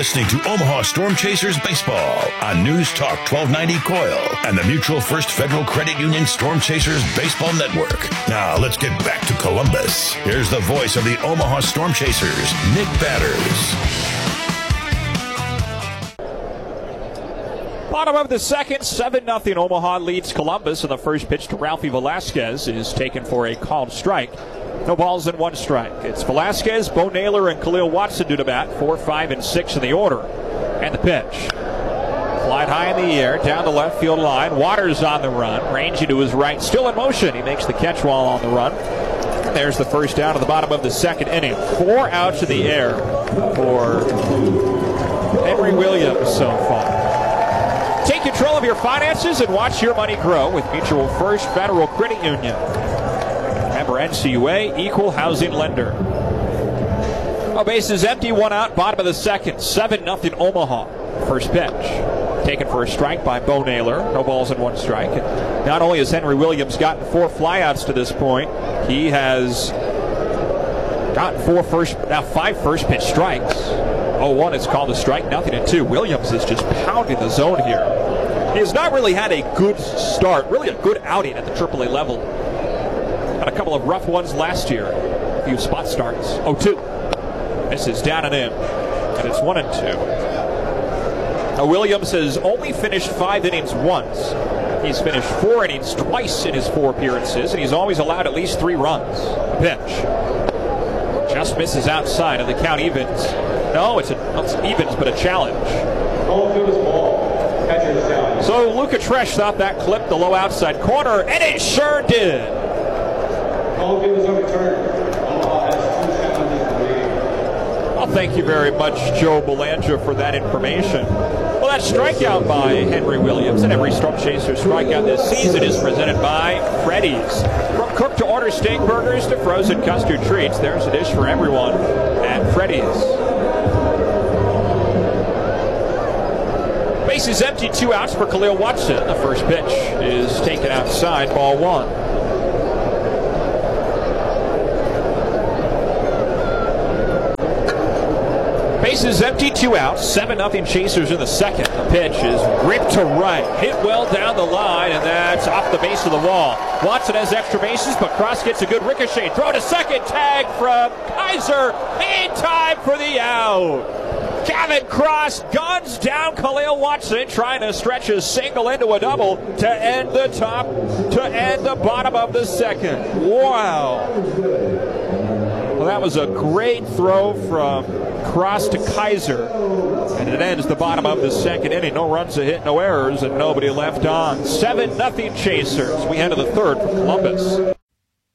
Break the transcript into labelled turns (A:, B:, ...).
A: listening to Omaha Storm Chasers Baseball on News Talk 1290 Coil and the Mutual First Federal Credit Union Storm Chasers Baseball Network. Now let's get back to Columbus. Here's the voice of the Omaha Storm Chasers, Nick Batters.
B: Bottom of the second, 7-0 Omaha leads Columbus, and the first pitch to Ralphie Velasquez is taken for a called strike. No balls and one strike. It's Velasquez, Bo Naylor, and Khalil Watson do to bat, 4, 5, and 6 in the order. And the pitch. Flied high in the air, down the left field line. Waters on the run, ranging to his right, still in motion. He makes the catch while on the run. And there's the first down at the bottom of the second inning. 4 outs in the air for Henry Williams so far. Take control of your finances and watch your money grow with Mutual First Federal Credit Union. Member NCUA, equal housing lender. Oh, bases empty, 1 out, bottom of the second. 7-0 Omaha. First pitch. Taken for a strike by Bo Naylor. No balls and one strike. And not only has Henry Williams gotten 4 flyouts to this point, he has gotten 5 first pitch strikes. 0-1, it's called a strike, 0-2. Williams is just pounding the zone here. He has not really had a good start, really a good outing at the AAA level. Had a couple of rough ones last year. A few spot starts. 0-2. This is down and in. And it's 1-2. Now Williams has only finished 5 innings once. He's finished 4 innings twice in his 4 appearances, and he's always allowed at least 3 runs. A pitch. Just misses outside, and the count evens. No, it's evens, but a challenge. So Luca Tresh thought that clipped the low outside corner, and it sure did. Well, thank you very much, Joe Belanja, for that information. Well, that strikeout by Henry Williams, and every Storm Chaser strikeout this season is presented by Freddy's. From cooked to order steak burgers to frozen custard treats, there's a dish for everyone at Freddy's. Bases empty, 2 outs for Khalil Watson. The first pitch is taken outside, ball 1. Bases empty, 2 outs, 7-0 Chasers in the second. The pitch is ripped to right, hit well down the line, and that's off the base of the wall. Watson has extra bases, but Cross gets a good ricochet. Throw to second, tag from Kaiser, in time for the out. Gavin Cross guns down Khalil Watson, trying to stretch a single into a double to end the bottom of the second. Wow. Well, that was a great throw from Cross to Kaiser, and it ends the bottom of the second inning. No runs, a hit, no errors, and nobody left on. 7-0 Chasers. We head to the third for Columbus.